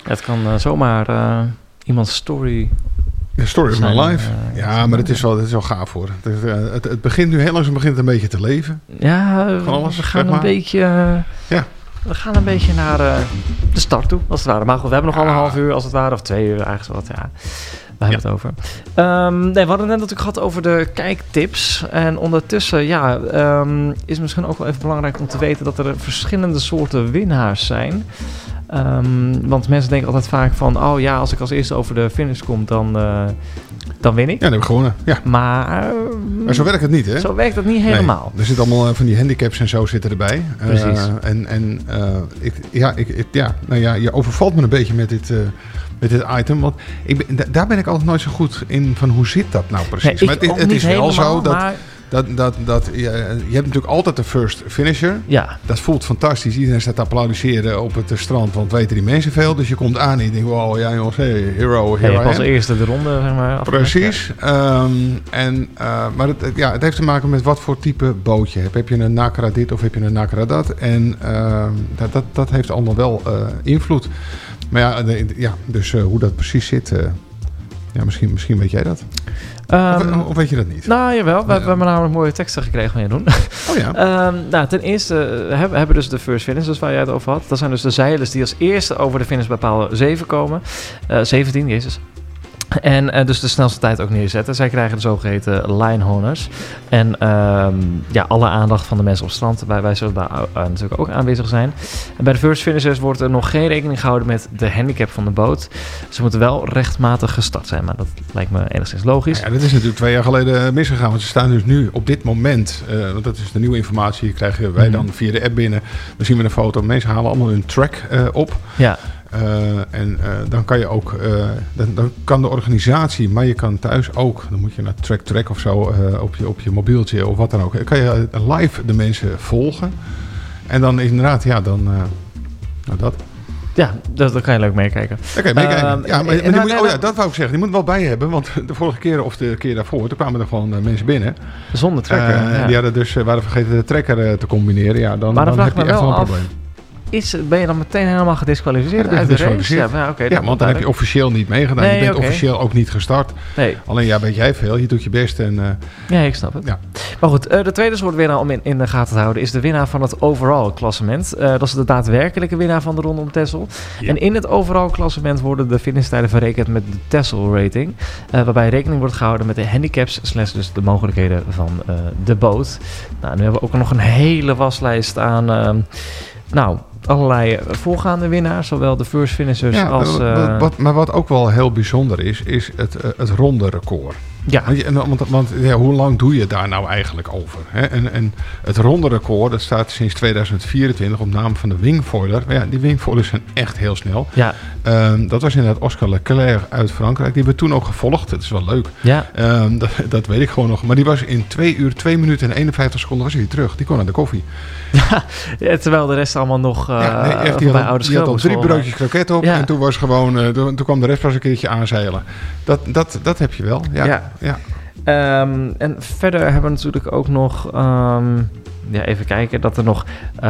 Het kan zomaar iemands story... The story of my life. Maar het is wel gaaf hoor. Het begint nu heel langzaam een beetje te leven. Ja, we gaan een beetje... We gaan een beetje naar de start toe, als het ware. Maar goed, we hebben nog 1,5 uur, als het ware. Of 2 uur eigenlijk. Ja. Waar hebben we het over? We hadden net natuurlijk gehad over de kijktips. En ondertussen is het misschien ook wel even belangrijk om te weten dat er verschillende soorten winnaars zijn. Want mensen denken altijd vaak van... als ik als eerste over de finish kom, dan win ik. Ja, dan heb ik gewonnen. Ja. Maar zo werkt het niet, hè? Zo werkt het niet helemaal. Nee, er zitten allemaal van die handicaps en zo zitten erbij. Precies. Je overvalt me een beetje met dit item. Want daar ben ik altijd nooit zo goed in van hoe zit dat nou precies. Nee, maar het is wel zo dat je hebt natuurlijk altijd de first finisher. Ja. Dat voelt fantastisch. Iedereen staat te applaudisseren op het strand, want weten die mensen veel. Dus je komt aan en je denkt, wow, ja jongens, hey, hero, je hebt als eerste de ronde, zeg maar. Precies. Maar het heeft te maken met wat voor type boot je hebt. Heb je een Nakra dit of heb je een Nakra dat? En dat heeft allemaal wel invloed. Maar dus hoe dat precies zit... misschien weet jij dat. Of weet je dat niet? Nou, jawel. We hebben namelijk mooie teksten gekregen van je doen. Oh ja. Ten eerste hebben we dus de first finish, dus waar jij het over had. Dat zijn dus de zeilers die als eerste over de finish bij paal 7 komen. 17, jezus. En dus de snelste tijd ook neerzetten. Zij krijgen de zogeheten lineholders. En alle aandacht van de mensen op het strand. Wij zullen daar natuurlijk ook aanwezig zijn. En bij de first finishers wordt er nog geen rekening gehouden met de handicap van de boot. Ze moeten wel rechtmatig gestart zijn. Maar dat lijkt me enigszins logisch. Ja, dat is natuurlijk 2 jaar geleden misgegaan. Want ze staan dus nu op dit moment. Want dat is de nieuwe informatie. Die krijgen wij dan via de app binnen. Dan zien we een foto. Mensen halen allemaal hun track op. Ja. Dan kan je ook, dan kan de organisatie, maar je kan thuis ook, dan moet je naar track of zo op je mobieltje of wat dan ook. Dan kan je live de mensen volgen. En dan inderdaad, dat. Ja, daar kan je leuk meekijken. Oké, meekijken. Dat wou ik zeggen. Die moet wel bij je hebben, want de vorige keer of de keer daarvoor, toen kwamen er gewoon mensen binnen. Zonder trekker. Die waren vergeten de trekker te combineren. Ja, dan heb je echt wel een probleem. Ben je dan meteen helemaal gedisqualificeerd uit de race? Want dan heb je officieel niet meegedaan. Nee, je bent officieel ook niet gestart. Nee. Alleen weet jij veel. Je doet je best. Ja, ik snap het. Ja. Maar goed, de tweede soort winnaar om in de gaten te houden is de winnaar van het overall klassement. Dat is de daadwerkelijke winnaar van de Ronde om Texel. Ja. En in het overall klassement worden de finishtijden verrekend met de Texel rating. Waarbij rekening wordt gehouden met de handicaps / dus de mogelijkheden van de boot. Nou, nu hebben we ook nog een hele waslijst aan... allerlei voorgaande winnaars, zowel de first finishers als... Maar wat ook wel heel bijzonder is het ronde record. Ja. Want hoe lang doe je daar nou eigenlijk over? Hè? En het ronde record, dat staat sinds 2024 op naam van de wingfoiler. Maar ja, die wingfoilers zijn echt heel snel. Ja. Dat was inderdaad Oscar Leclerc uit Frankrijk. Die hebben we toen ook gevolgd. Dat is wel leuk. Ja. Dat weet ik gewoon nog. Maar die was in 2 uur, 2 minuten en 51 seconden was hij weer terug. Die kon naar de koffie. Ja, terwijl de rest allemaal nog die had al 3 broodjes kroket op. Ja. En toen was gewoon, toen kwam de rest pas een keertje aanzeilen. Dat heb je wel. Ja. En verder hebben we natuurlijk ook nog... even kijken, dat er nog...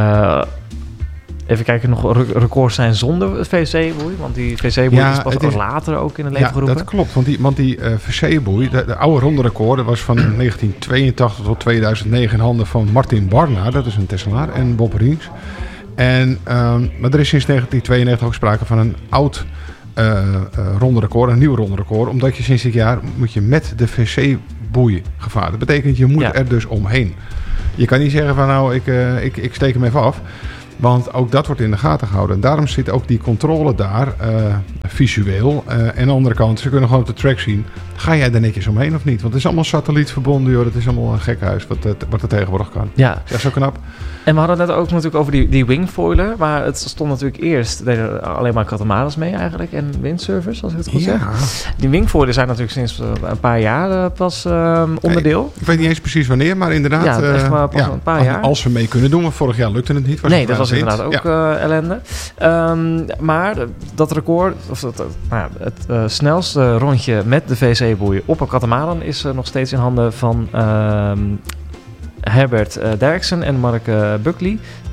nog records zijn zonder VC-boei. Want die VC-boei is pas later ook in het leven geroepen. Ja, dat klopt. Want die VC-boei, de oude ronde record, was van 1982 tot 2009 in handen van Martin Barna. Dat is een Tesselaar. En Bob Riens. Maar er is sinds 1992 ook sprake van een oud ronde record, een nieuw ronde record. Omdat je sinds dit jaar moet je met de VC-boei gevaren. Dat betekent je moet er dus omheen. Je kan niet zeggen van ik steek hem even af. Want ook dat wordt in de gaten gehouden. En daarom zit ook die controle daar, visueel. En aan de andere kant, ze kunnen gewoon op de track zien. Ga jij er netjes omheen of niet? Want het is allemaal satellietverbonden, joh. Dat is allemaal een gekhuis wat er tegenwoordig kan. Ja. Ja, zo knap. En we hadden het net ook natuurlijk over die wingfoiler. Maar het stond natuurlijk eerst, deden alleen maar catamarans mee eigenlijk. En windsurfers, als ik het goed zeg. Die wingfoilers zijn natuurlijk sinds een paar jaar pas onderdeel. Ik weet niet eens precies wanneer, maar inderdaad. Ja, echt maar pas een paar jaar. Als we mee kunnen doen, want vorig jaar lukte het niet. Nee, dat was inderdaad ook ellende. Maar dat record, of het snelste rondje met de VC-boei op een katamaran is nog steeds in handen van Herbert Derksen en Mark Buckley.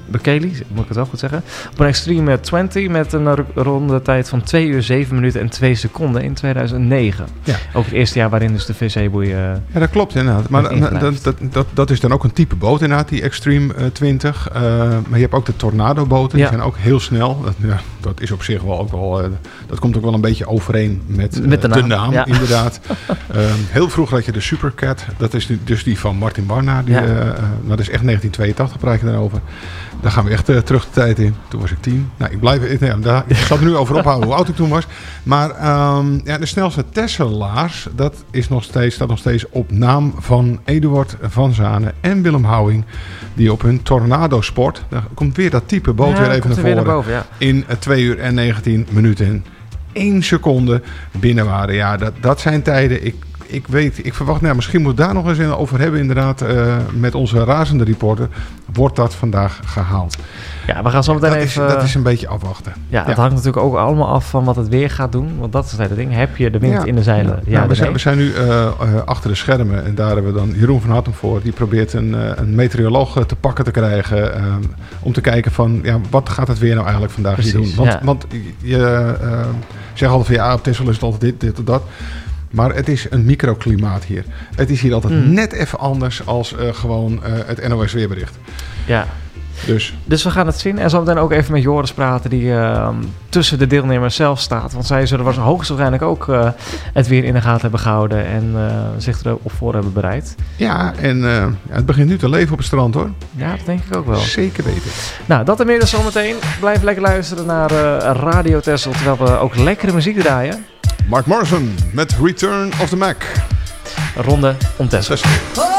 Bekele, moet ik het wel goed zeggen. Op een Extreme 20 met een rondetijd van 2 uur 7 minuten en 2 seconden in 2009. Ja. Ook het eerste jaar waarin dus de VC-boei... ja, dat klopt inderdaad. Maar dat is dan ook een type boot inderdaad, die Extreme 20. Maar je hebt ook de Tornado-boten, die zijn ook heel snel. Dat is op zich wel ook wel... dat komt ook wel een beetje overeen met de naam inderdaad. Heel vroeg had je de Supercat. Dat is dus die van Martin Barnard. Dat is echt 1982, praat je daarover. Daar gaan we echt terug de tijd in. Toen was ik 10. Nou, ik zal er nu over ophouden hoe oud ik toen was. Maar de snelste Tesselaars, dat staat nog steeds op naam van Eduard van Zanen en Willem Houwing. Die op hun Tornado Sport, daar komt weer dat type boot weer even naar voren. In 2 uur en 19 minuten en 1 seconde binnen waren. Ja, dat zijn tijden. Ik verwacht, misschien moeten we daar nog eens over hebben inderdaad, met onze razende reporter. Wordt dat vandaag gehaald? Ja, we gaan zo meteen even... Dat is een beetje afwachten. Ja, het hangt natuurlijk ook allemaal af van wat het weer gaat doen. Want dat is het hele ding. Heb je de wind in de zeilen? Ja, we zijn nu achter de schermen. En daar hebben we dan Jeroen van Hattem voor. Die probeert een meteoroloog te pakken te krijgen. Om te kijken van, wat gaat het weer nou eigenlijk vandaag hier doen? Want je zegt altijd van, op Texel is het altijd dit of dat. Maar het is een microklimaat hier. Het is hier altijd net even anders als gewoon het NOS weerbericht. Ja. Dus we gaan het zien. En zo meteen ook even met Joris praten die tussen de deelnemers zelf staat. Want zij zullen hoogstwaarschijnlijk ook het weer in de gaten hebben gehouden. En zich erop voor hebben bereid. Ja, en het begint nu te leven op het strand hoor. Ja, dat denk ik ook wel. Zeker weten. Nou, dat en meer dus zometeen. Blijf lekker luisteren naar Radio Texel. Terwijl we ook lekkere muziek draaien. Mark Morrison met Return of the Mac. Ronde om Texel.